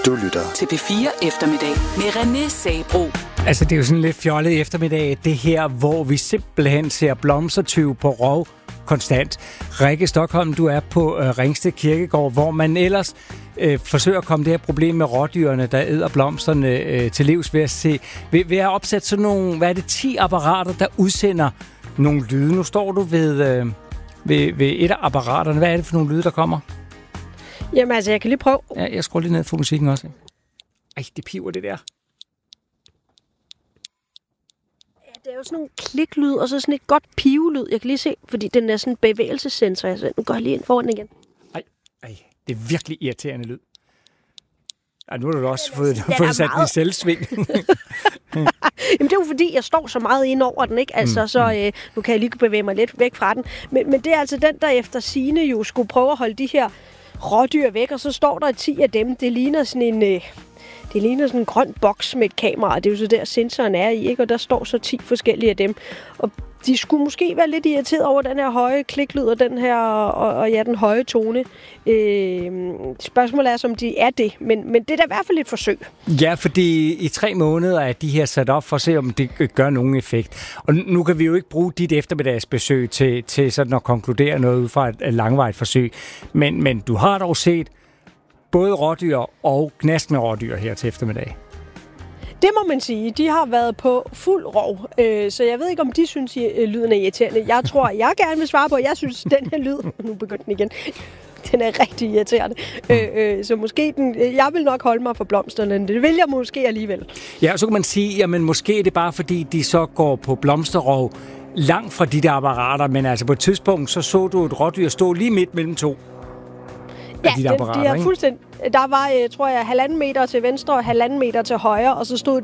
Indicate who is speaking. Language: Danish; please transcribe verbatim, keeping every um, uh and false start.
Speaker 1: Du lytter
Speaker 2: til P fire Eftermiddag med René Sabro.
Speaker 3: Altså, det er jo sådan lidt fjollet eftermiddag, det her, hvor vi simpelthen ser blomstertyve på rov konstant. Rikke Stockholm, du er på øh, Ringsted Kirkegård, hvor man ellers øh, forsøger at komme det her problem med rådyrene, der æder blomsterne øh, til livs ved at se. Ved, ved at opsætte sådan nogle, hvad er det, ti apparater, der udsender nogle lyde. Nu står du ved, øh, ved, ved et af apparaterne. Hvad er det for nogle lyde, der kommer?
Speaker 4: Jamen altså, jeg kan lige prøve.
Speaker 3: Ja, jeg skruer lige ned for musikken også. Ej, det piver det der.
Speaker 4: Det er jo sådan nogle kliklyd, og så sådan et godt pivelyd. Jeg kan lige se, fordi den er sådan en bevægelsessensor. Så nu går jeg lige ind foran den igen.
Speaker 3: Ej, ej, det er virkelig irriterende lyd. Ej, nu har du også fået, fået sat meget... den i selvsving.
Speaker 4: Jamen, det er jo fordi, jeg står så meget ind over den, ikke? Altså, mm. så øh, nu kan jeg lige bevæge mig lidt væk fra den. Men, men det er altså den, der efter sigende jo skulle prøve at holde de her rådyr væk, og så står der ti af dem. Det ligner sådan en... Øh, Det ligner sådan en grøn boks med et kamera, og det er jo så der, sensoren er i, ikke? Og der står så ti forskellige af dem. Og de skulle måske være lidt irriteret over den her høje kliklyd, og den her, og, og ja, den høje tone. Øh, spørgsmålet er, om de er det, men, men det er da i hvert fald et forsøg.
Speaker 3: Ja, fordi i tre måneder er de her sat op for at se, om det gør nogen effekt. Og nu kan vi jo ikke bruge dit eftermiddagsbesøg til, til sådan at konkludere noget ud fra et langvarigt forsøg. Men, men du har dog set både rådyr og gnaskende rådyr her til eftermiddag.
Speaker 4: Det må man sige. De har været på fuld rov, øh, så jeg ved ikke, om de synes, at lyden er irriterende. Jeg tror, jeg gerne vil svare på, at jeg synes, den her lyd... Nu begyndte den igen. Den er rigtig irriterende. Mm. Øh, øh, så måske den... Jeg vil nok holde mig for blomsterne. Det vil jeg måske alligevel.
Speaker 3: Ja, så kan man sige, jamen måske er det bare, fordi de så går på blomsterrov langt fra de der apparater, men altså på et tidspunkt, så så du et rådyr stå lige midt mellem to.
Speaker 4: Ja, de, de er fuldstændig. Der var, tror jeg, halvanden meter til venstre og halvanden meter til højre, og så stod